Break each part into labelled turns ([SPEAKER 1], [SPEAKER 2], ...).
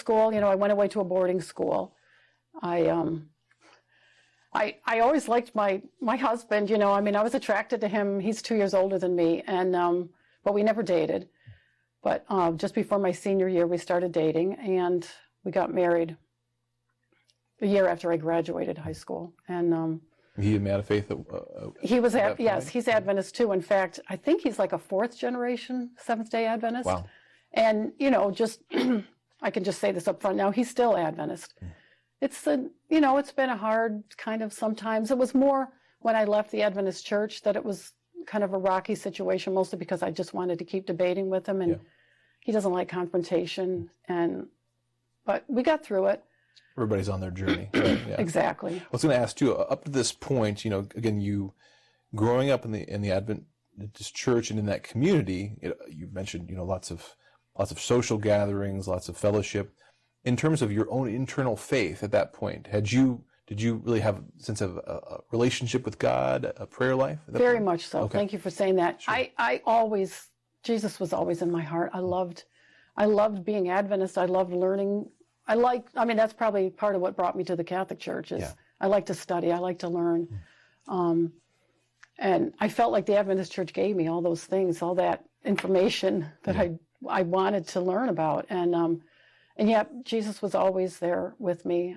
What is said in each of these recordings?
[SPEAKER 1] school, I went away to a boarding school. I always liked my husband, I was attracted to him. He's 2 years older than me, and but we never dated. But just before my senior year, we started dating, and we got married a year after I graduated high school. And
[SPEAKER 2] he a man of faith?
[SPEAKER 1] He was, yes, he's Adventist too. In fact, I think he's like a fourth generation Seventh-day Adventist.
[SPEAKER 2] Wow.
[SPEAKER 1] And, just, I can just say this up front now, he's still Adventist. It's it's been a hard kind of sometimes. It was more when I left the Adventist church that it was kind of a rocky situation, mostly because I just wanted to keep debating with him, and he doesn't like confrontation. But we got through it.
[SPEAKER 2] Everybody's on their journey. Right? Yeah.
[SPEAKER 1] Exactly.
[SPEAKER 2] I was going to ask too. Up to this point, again, you growing up in the Adventist church and in that community, you mentioned lots of social gatherings, lots of fellowship. In terms of your own internal faith at that point, did you really have a sense of a relationship with God, a prayer life?
[SPEAKER 1] Very much so.
[SPEAKER 2] Okay.
[SPEAKER 1] Thank you for saying that.
[SPEAKER 2] Sure.
[SPEAKER 1] Jesus was always in my heart. I loved being Adventist. I loved learning. That's probably part of what brought me to the Catholic Church is I like to study. I like to learn. And I felt like the Adventist Church gave me all those things, all that information that I wanted to learn about. And yet Jesus was always there with me.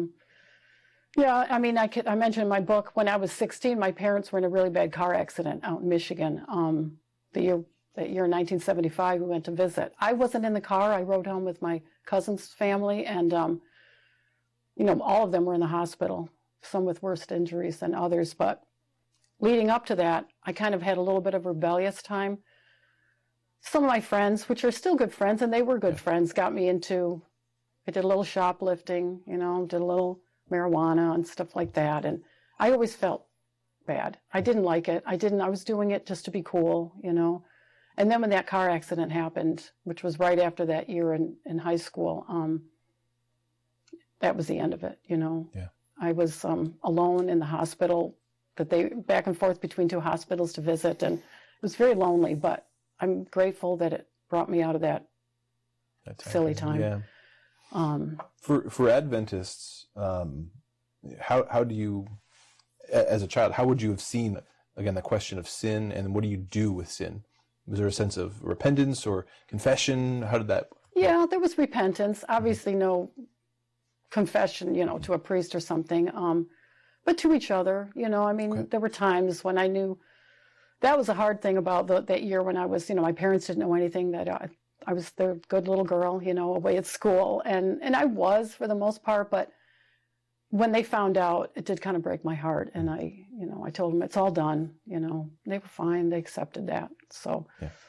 [SPEAKER 1] I mentioned in my book, when I was 16, my parents were in a really bad car accident out in Michigan. That year in 1975, we went to visit. I wasn't in the car. I rode home with my cousin's family, and all of them were in the hospital, some with worse injuries than others. But leading up to that, I kind of had a little bit of rebellious time. Some of my friends, which are still good friends, and they were good friends, got me into, I did a little shoplifting, did a little marijuana and stuff like that. And I always felt bad. I didn't like it. I was doing it just to be cool, And then when that car accident happened, which was right after that year in high school, that was the end of it,
[SPEAKER 2] Yeah.
[SPEAKER 1] I was alone in the hospital, back and forth between two hospitals to visit, and it was very lonely, but I'm grateful that it brought me out of that silly time.
[SPEAKER 2] Yeah. For Adventists, how do you, as a child, how would you have seen, again, the question of sin, and what do you do with sin? Was there a sense of repentance or confession? How did that?
[SPEAKER 1] Yeah, there was repentance. Obviously, no confession, to a priest or something, but to each other. There were times when I knew. That was a hard thing about that year when I was, my parents didn't know anything, that I was their good little girl, away at school. And I was for the most part, but when they found out, it did kind of break my heart. And I told them it's all done, they were fine. They accepted that. So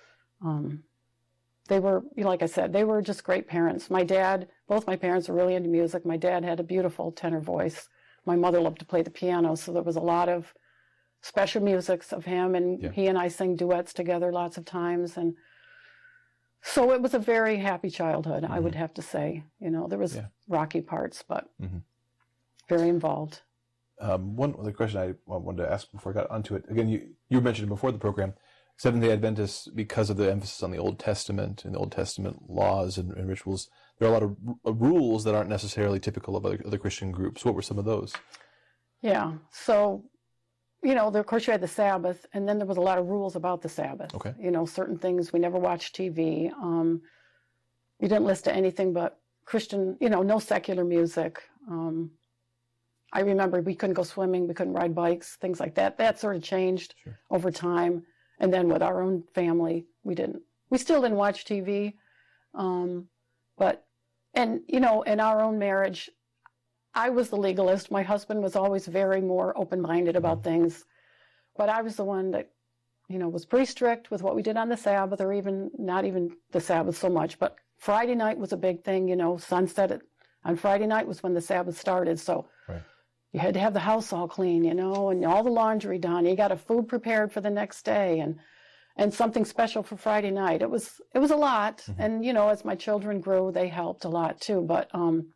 [SPEAKER 1] they were, like I said, they were just great parents. Both my parents were really into music. My dad had a beautiful tenor voice. My mother loved to play the piano. So there was a lot of special musics of him, and he and I sang duets together lots of times, and so it was a very happy childhood. I would have to say, there was rocky parts, but very involved.
[SPEAKER 2] One other question I wanted to ask before I got onto it. Again, you mentioned before the program, Seventh-day Adventists, because of the emphasis on the Old Testament and the Old Testament laws and rituals, there are a lot of rules that aren't necessarily typical of other Christian groups. What were some of those? Yeah,
[SPEAKER 1] so of course you had the Sabbath, and then there was a lot of rules about the Sabbath.
[SPEAKER 2] Okay.
[SPEAKER 1] Certain things, we never watched TV. You didn't listen to anything but Christian, no secular music. I remember we couldn't go swimming, we couldn't ride bikes, things like that. That sort of changed over time. And then with our own family, we still didn't watch TV. In our own marriage, I was the legalist. My husband was always very more open-minded about things. But I was the one that, was pretty strict with what we did on the Sabbath, or even not even the Sabbath so much. But Friday night was a big thing, sunset on Friday night was when the Sabbath started. So you had to have the house all clean, and all the laundry done. You got a food prepared for the next day, and something special for Friday night. It was a lot. And, as my children grew, they helped a lot too. But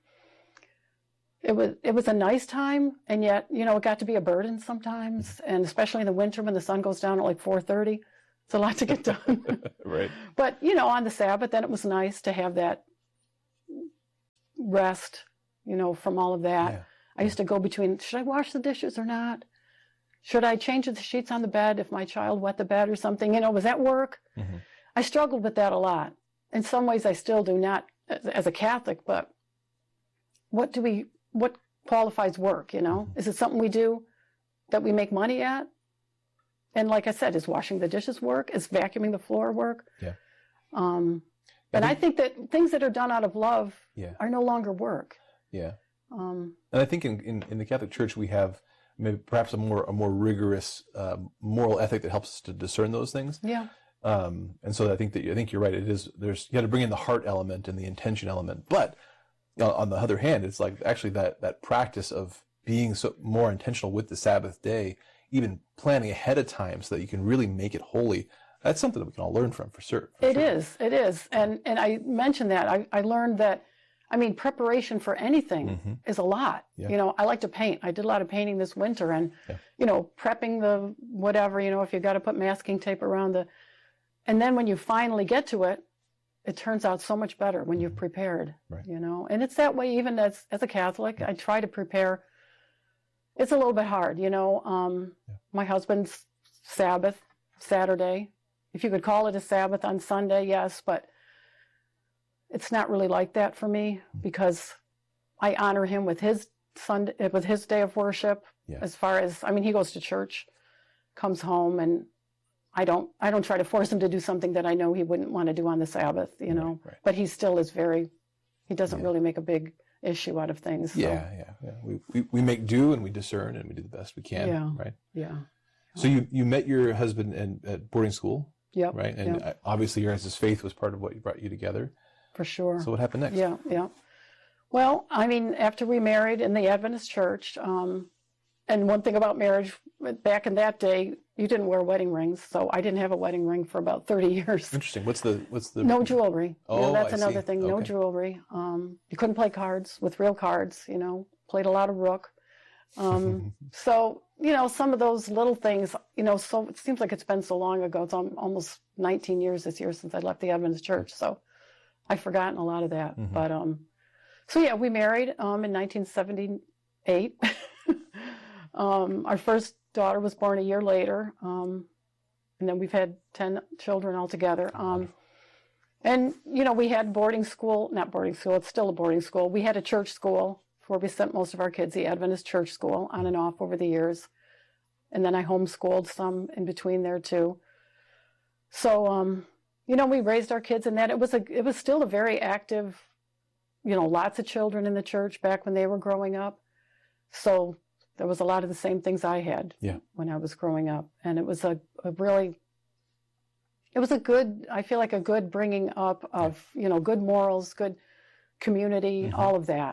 [SPEAKER 1] it was a nice time, and yet, it got to be a burden sometimes, and especially in the winter when the sun goes down at like 4:30. It's a lot to get done.
[SPEAKER 2] Right.
[SPEAKER 1] But, on the Sabbath, then it was nice to have that rest, from all of that.
[SPEAKER 2] Yeah.
[SPEAKER 1] I used to go between, should I wash the dishes or not? Should I change the sheets on the bed if my child wet the bed or something? Was that work?
[SPEAKER 2] Mm-hmm.
[SPEAKER 1] I struggled with that a lot. In some ways I still do, not as a Catholic, but what qualifies work,
[SPEAKER 2] Mm-hmm.
[SPEAKER 1] Is it something we do that we make money at? And like I said, is washing the dishes work? Is vacuuming the floor work?
[SPEAKER 2] Yeah.
[SPEAKER 1] And I think that things that are done out of love are no longer work.
[SPEAKER 2] Yeah. And I think in the Catholic Church we have maybe perhaps a more rigorous moral ethic that helps us to discern those things.
[SPEAKER 1] Yeah.
[SPEAKER 2] And so I think you're right. You got to bring in the heart element and the intention element. But on the other hand, it's like actually that practice of being more intentional with the Sabbath day, even planning ahead of time so that you can really make it holy. That's something that we can all learn from for sure.
[SPEAKER 1] It is. And I mentioned that. I learned that, preparation for anything is a lot.
[SPEAKER 2] Yeah.
[SPEAKER 1] I like to paint. I did a lot of painting this winter and, prepping the whatever, if you've got to put masking tape around and then when you finally get to it, it turns out so much better when you've prepared,
[SPEAKER 2] right.
[SPEAKER 1] And it's that way even as a Catholic. I try to prepare. It's a little bit hard, My husband's Sabbath, Saturday. If you could call it a Sabbath on Sunday, yes, but it's not really like that for me because I honor him with his Sunday, with his day of worship.
[SPEAKER 2] Yeah.
[SPEAKER 1] As far as, he goes to church, comes home, and I don't try to force him to do something that I know he wouldn't want to do on the Sabbath,
[SPEAKER 2] Right.
[SPEAKER 1] But he still is he doesn't really make a big issue out of things. So.
[SPEAKER 2] Yeah. We make do and we discern and we do the best we can.
[SPEAKER 1] Yeah.
[SPEAKER 2] Right.
[SPEAKER 1] Yeah.
[SPEAKER 2] So you met your husband at boarding school.
[SPEAKER 1] Yep.
[SPEAKER 2] Right. And obviously your guys' faith was part of what brought you together.
[SPEAKER 1] For sure.
[SPEAKER 2] So what happened next?
[SPEAKER 1] Yeah. Well, after we married in the Adventist church, and one thing about marriage, back in that day, you didn't wear wedding rings, so I didn't have a wedding ring for about 30 years.
[SPEAKER 2] Interesting. What's the
[SPEAKER 1] No jewelry.
[SPEAKER 2] Oh,
[SPEAKER 1] that's
[SPEAKER 2] I
[SPEAKER 1] another
[SPEAKER 2] see.
[SPEAKER 1] thing. No
[SPEAKER 2] Okay.
[SPEAKER 1] jewelry. You couldn't play cards with real cards. Played a lot of rook. So some of those little things. So it seems like it's been so long ago. It's almost 19 years this year since I left the Adventist church. So I've forgotten a lot of that.
[SPEAKER 2] Mm-hmm.
[SPEAKER 1] But so yeah, we married in 1978. Our first daughter was born a year later, and then we've had 10 children altogether. And we had not boarding school, it's still a boarding school. We had a church school where we sent most of our kids, the Adventist church school, on and off over the years. And then I homeschooled some in between there too. So, we raised our kids in that. It was still a very active, lots of children in the church back when they were growing up. So there was a lot of the same things I had when I was growing up. And it was a good, I feel like a good bringing up of, good morals, good community, all of that.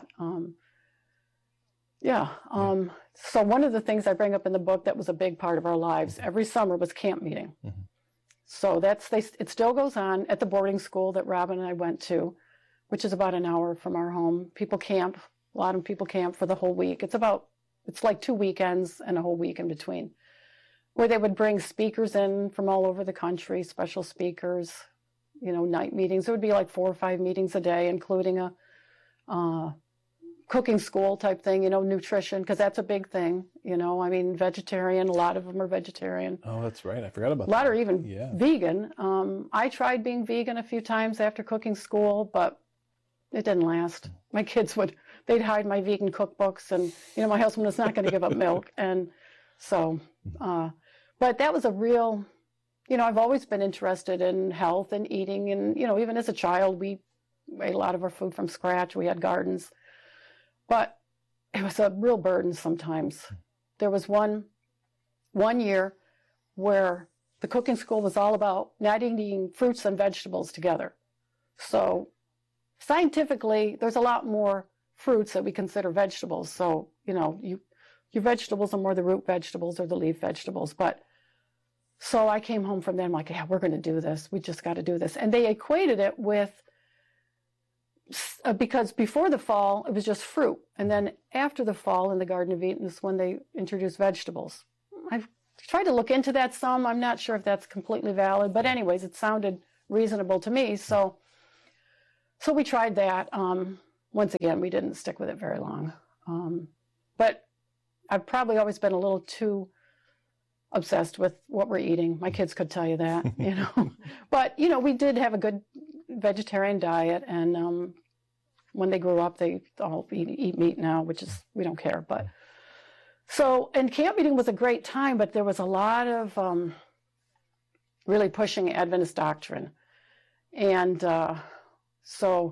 [SPEAKER 1] So one of the things I bring up in the book that was a big part of our lives every summer was camp meeting. Mm-hmm. So it still goes on at the boarding school that Robin and I went to, which is about an hour from our home. People camp, a lot of people camp for the whole week. It's like 2 weekends and a whole week in between, where they would bring speakers in from all over the country, special speakers, night meetings. There would be like 4 or 5 meetings a day, including a cooking school type thing, nutrition, because that's a big thing, vegetarian, a lot of them are vegetarian.
[SPEAKER 2] Oh, that's right. I forgot about that.
[SPEAKER 1] A lot are even vegan. I tried being vegan a few times after cooking school, but it didn't last. My kids they'd hide my vegan cookbooks, and, my husband was not going to give up milk. And so, but that was a real, I've always been interested in health and eating. And, even as a child, we ate a lot of our food from scratch. We had gardens. But it was a real burden sometimes. There was one year where the cooking school was all about not eating fruits and vegetables together. So scientifically, there's a lot more fruits that we consider vegetables. So, your vegetables are more the root vegetables or the leaf vegetables. But so I came home from them like, yeah, we're going to do this. We just got to do this. And they equated it with, because before the fall, it was just fruit. And then after the fall in the Garden of Eden is when they introduced vegetables. I've tried to look into that some. I'm not sure if that's completely valid. But anyways, it sounded reasonable to me. So we tried that. once again, we didn't stick with it very long. But I've probably always been a little too obsessed with what we're eating. My kids could tell you that, you know. But, you know, we did have a good vegetarian diet, and when they grew up, they all eat meat now, which is, we don't care. But so, and camp meeting was a great time, but there was a lot of really pushing Adventist doctrine. And so,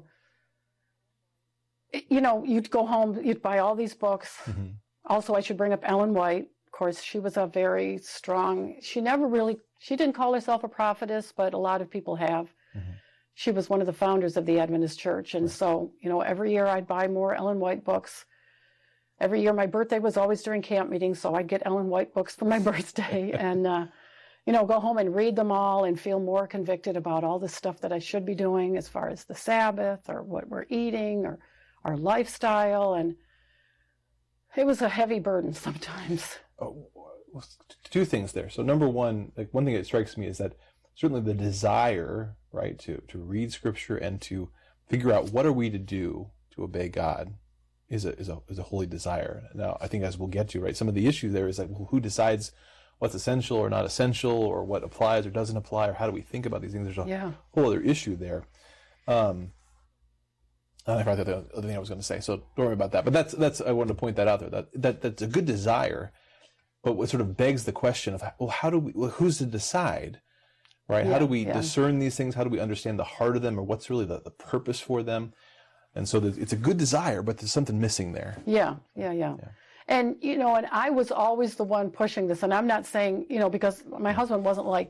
[SPEAKER 1] you know, you'd go home, you'd buy all these books. Mm-hmm. Also, I should bring up Ellen White. Of course, she was a very strong, she didn't call herself a prophetess, but a lot of people have. Mm-hmm. She was one of the founders of the Adventist Church. And so, you know, every year I'd buy more Ellen White books. Every year, my birthday was always during camp meetings, so I'd get Ellen White books for my birthday and, you know, go home and read them all and feel more convicted about all the stuff that I should be doing as far as the Sabbath or what we're eating or our lifestyle. And it was a heavy burden sometimes.
[SPEAKER 2] Oh, two things there. So number one, like one thing that strikes me is that certainly the desire, right, to read Scripture and to figure out what are we to do to obey God is a holy desire. Now, I think as we'll get to, right, some of the issue there is like, well, who decides what's essential or not essential, or what applies or doesn't apply, or how do we think about these things? There's a whole other issue there. I forgot the other thing I was going to say, so don't worry about that. But that's I wanted to point that out there. That's a good desire, but what sort of begs the question of, well, who's to decide, right? How do we discern these things? How do we understand the heart of them, or what's really the purpose for them? And so it's a good desire, but there's something missing there. Yeah.
[SPEAKER 1] And, you know, and I was always the one pushing this. And I'm not saying, you know, because my husband wasn't like,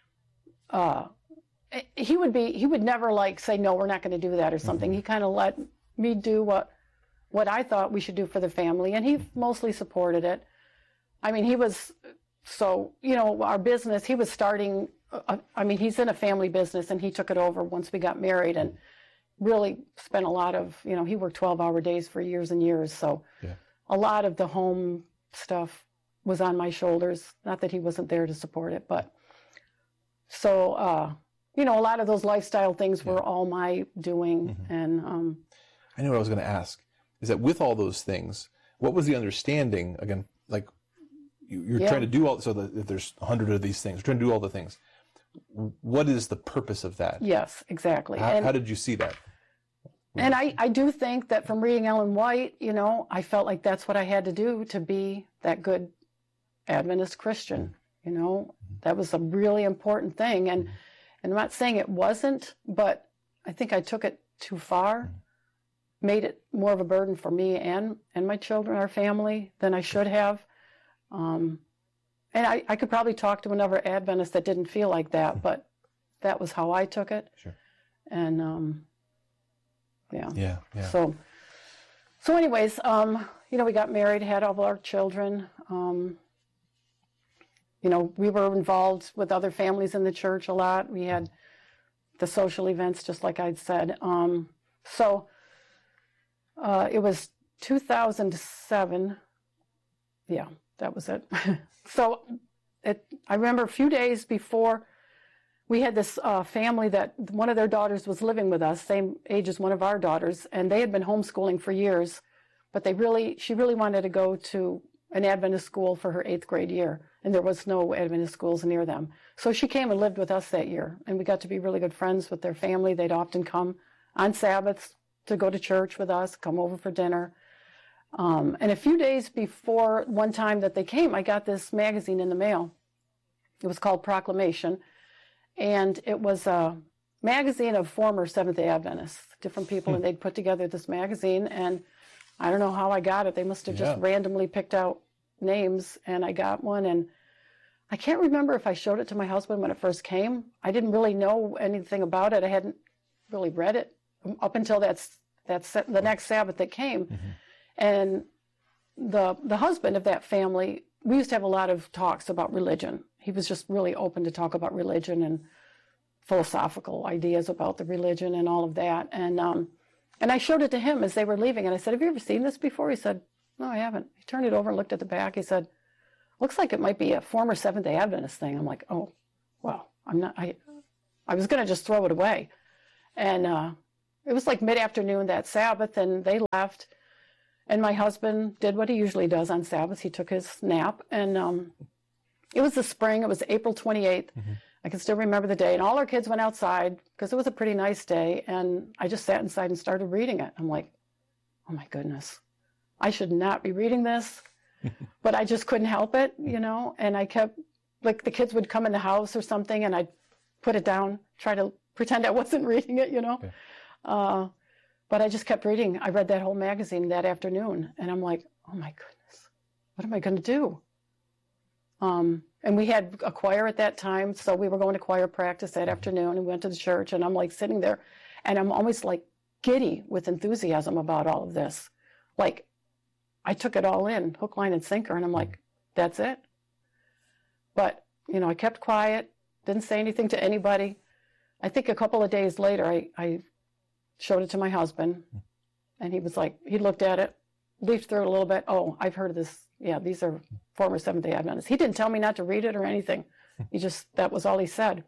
[SPEAKER 1] he would never like say, no, we're not going to do that or something. Mm-hmm. He kind of let me do what I thought we should do for the family. And he mostly supported it. I mean, he was, so, you know, our business, he was starting, he's in a family business, and he took it over once we got married, and really spent a lot of, you know, he worked 12-hour days for years and years. So a lot of the home stuff was on my shoulders. Not that he wasn't there to support it, but so, you know, a lot of those lifestyle things were all my doing. Mm-hmm. And
[SPEAKER 2] I know what I was going to ask is that with all those things, what was the understanding, again, like you're trying to do all, so that if there's 100 of these things, you're trying to do all the things. What is the purpose of that?
[SPEAKER 1] Yes, exactly.
[SPEAKER 2] How did you see that?
[SPEAKER 1] And I do think that from reading Ellen White, you know, I felt like that's what I had to do to be that good Adventist Christian. You know, that was a really important thing. And I'm not saying it wasn't, but I think I took it too far, made it more of a burden for me and my children, our family, than I should have. And I could probably talk to another Adventist that didn't feel like that, but that was how I took it. Sure. And, yeah. So anyways, you know, we got married, had all of our children. You know, we were involved with other families in the church a lot. We had the social events, just like I'd said. So it was 2007. Yeah, that was it. So I remember a few days before, we had this family that one of their daughters was living with us, same age as one of our daughters, and they had been homeschooling for years, but she really wanted to go to an Adventist school for her 8th grade year, and there was no Adventist schools near them. So she came and lived with us that year, and we got to be really good friends with their family. They'd often come on Sabbaths to go to church with us, come over for dinner. And a few days before one time that they came, I got this magazine in the mail. It was called Proclamation, and it was a magazine of former Seventh-day Adventists, different people, and they'd put together this magazine, and I don't know how I got it. They must have just randomly picked out names, and I got one, and I can't remember if I showed it to my husband when it first came. I didn't really know anything about it. I hadn't really read it up until the next Sabbath that came. Mm-hmm. And the husband of that family, we used to have a lot of talks about religion. He was just really open to talk about religion and philosophical ideas about the religion and all of that. And I showed it to him as they were leaving, and I said, "Have you ever seen this before?" He said, "No, I haven't." He turned it over and looked at the back. He said, "Looks like it might be a former Seventh-day Adventist thing." I'm like, "Oh, well, I'm not." I was going to just throw it away, and it was like mid-afternoon that Sabbath, and they left. And my husband did what he usually does on Sabbath. He took his nap, and it was the spring. It was April 28th. I can still remember the day. And all our kids went outside because it was a pretty nice day. And I just sat inside and started reading it. I'm like, oh my goodness, I should not be reading this. But I just couldn't help it, you know. And I kept, like, the kids would come in the house or something, and I'd put it down, try to pretend I wasn't reading it, you know. Okay. But I just kept reading. I read that whole magazine that afternoon. And I'm like, oh my goodness, what am I going to do? And we had a choir at that time, so we were going to choir practice that afternoon and went to the church, and I'm like sitting there, and I'm almost like giddy with enthusiasm about all of this. Like, I took it all in, hook, line, and sinker, and I'm like, that's it? But, you know, I kept quiet, didn't say anything to anybody. I think a couple of days later, I showed it to my husband, and he was like, he looked at it, leafed through it a little bit. Oh, I've heard of this. Yeah, these are former Seventh-day Adventists. He didn't tell me not to read it or anything. He just, that was all he said.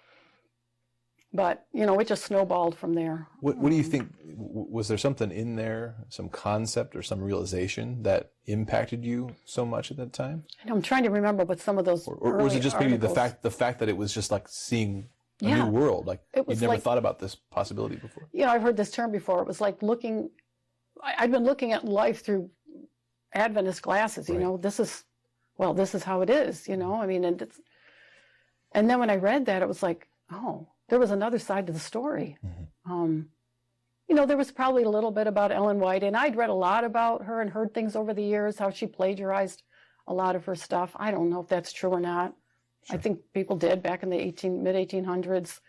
[SPEAKER 1] But, you know, it just snowballed from there.
[SPEAKER 2] What do you think, was there something in there, some concept or some realization that impacted you so much at that time?
[SPEAKER 1] And I'm trying to remember what some of those
[SPEAKER 2] or was it just maybe the fact that it was just like seeing a new world, like you'd never thought about this possibility before? You
[SPEAKER 1] know, I've heard this term before. It was like looking, I'd been looking at life through Adventist glasses, you know, this is how it is, you know, I mean, and then when I read that, it was like, oh, there was another side to the story. You know, there was probably a little bit about Ellen White, and I'd read a lot about her and heard things over the years, how she plagiarized a lot of her stuff. I don't know if that's true or not. Sure. I think people did back in the mid-1800s.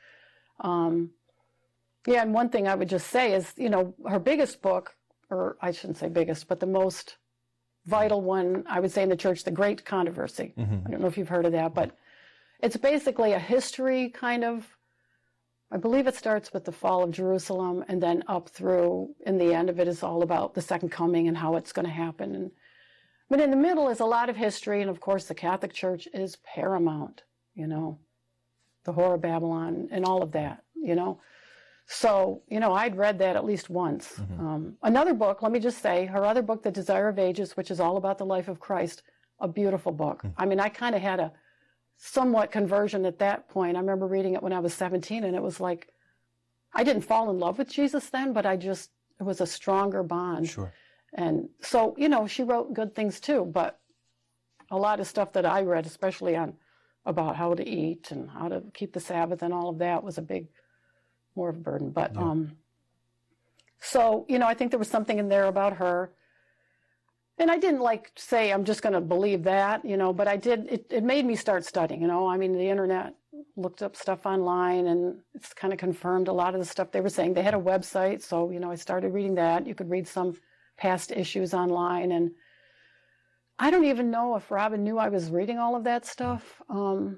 [SPEAKER 1] Yeah, and one thing I would just say is, you know, her biggest book, or I shouldn't say biggest, but the most vital one, I would say, in the church, The Great Controversy. I don't know if you've heard of that, but it's basically a history kind of, I believe it starts with the fall of Jerusalem, and then up through, in the end of it is all about the second coming and how it's going to happen. But in the middle is a lot of history, and of course the Catholic Church is paramount, you know, the Whore of Babylon and all of that, you know. So, you know, I'd read that at least once. Another book, let me just say, her other book, The Desire of Ages, which is all about the life of Christ, a beautiful book. I mean, I kind of had a somewhat conversion at that point. I remember reading it when I was 17, and it was like, I didn't fall in love with Jesus then, but it was a stronger bond.
[SPEAKER 2] Sure.
[SPEAKER 1] And so, you know, she wrote good things too, but a lot of stuff that I read, especially on about how to eat and how to keep the Sabbath and all of that, was more of a burden. But, so, you know, I think there was something in there about her. And I didn't say, I'm just going to believe that, you know, but I did, it made me start studying, you know. I mean, the internet, looked up stuff online, and it's kind of confirmed a lot of the stuff they were saying. They had a website, so, you know, I started reading that. You could read some past issues online, and I don't even know if Robin knew I was reading all of that stuff, and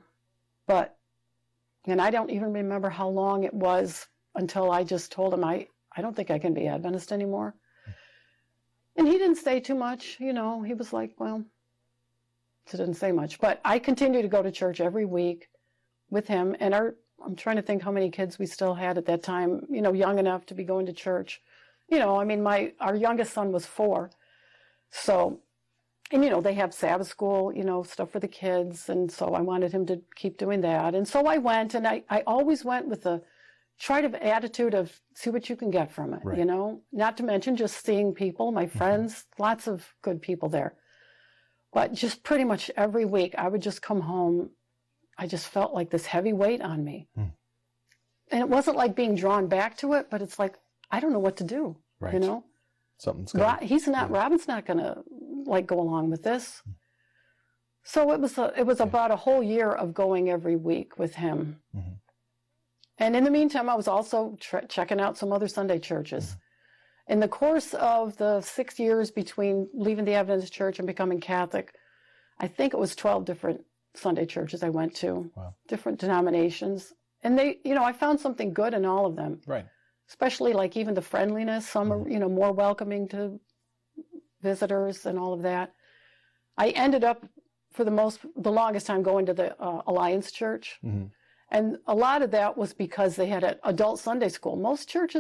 [SPEAKER 1] I don't even remember how long it was until I just told him, I don't think I can be Adventist anymore. And he didn't say too much, you know. He was like, well, he didn't say much. But I continued to go to church every week with him. And I'm trying to think how many kids we still had at that time, you know, young enough to be going to church. You know, I mean, our youngest son was 4. So, and, you know, they have Sabbath school, you know, stuff for the kids. And so I wanted him to keep doing that. And so I went, and I always went with the attitude of see what you can get from it, right. You know, not to mention just seeing people, my friends, lots of good people there. But just pretty much every week I would just come home. I just felt like this heavy weight on me. And it wasn't like being drawn back to it, but it's like, I don't know what to do, right. You know?
[SPEAKER 2] Something's
[SPEAKER 1] Robin's not going to go along with this. So it was about a whole year of going every week with him. And in the meantime, I was also checking out some other Sunday churches. In the course of the 6 years between leaving the Adventist church and becoming Catholic, I think it was 12 different Sunday churches I went to, different denominations. And they, you know, I found something good in all of them.
[SPEAKER 2] Right.
[SPEAKER 1] Especially like even the friendliness. Some are, you know, more welcoming to visitors and all of that. I ended up for the longest time going to the Alliance Church. And a lot of that was because they had an adult Sunday school. Most churches,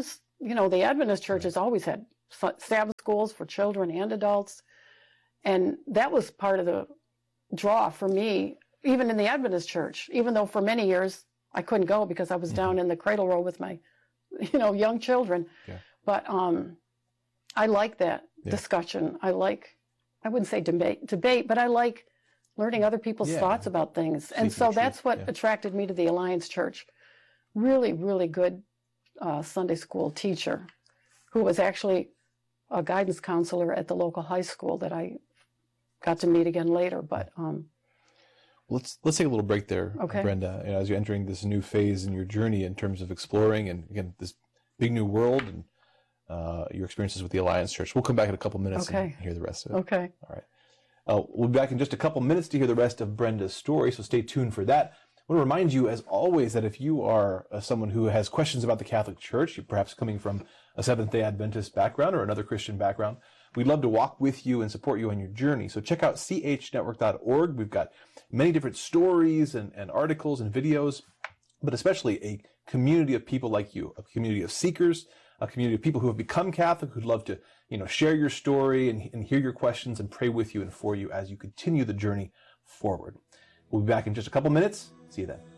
[SPEAKER 1] the Adventist church has always had Sabbath schools for children and adults. And that was part of the draw for me, even in the Adventist church, even though for many years I couldn't go because I was down in the cradle row with my, young children. Yeah. But I like that discussion. I wouldn't say debate, but I like learning other people's thoughts about things. And so that's what attracted me to the Alliance Church. Really, really good Sunday school teacher who was actually a guidance counselor at the local high school that I got to meet again later. But
[SPEAKER 2] let's take a little break there, okay. Brenda. As you're entering this new phase in your journey in terms of exploring and again this big new world and your experiences with the Alliance Church. We'll come back in a couple minutes and hear the rest of it.
[SPEAKER 1] Okay.
[SPEAKER 2] All right. We'll be back in just a couple minutes to hear the rest of Brenda's story, so stay tuned for that. I want to remind you, as always, that if you are someone who has questions about the Catholic Church, you're perhaps coming from a Seventh-day Adventist background or another Christian background, we'd love to walk with you and support you on your journey. So check out chnetwork.org. We've got many different stories and articles and videos, but especially a community of people like you, a community of seekers, a community of people who have become Catholic, who'd love to, share your story and hear your questions and pray with you and for you as you continue the journey forward. We'll be back in just a couple minutes. See you then.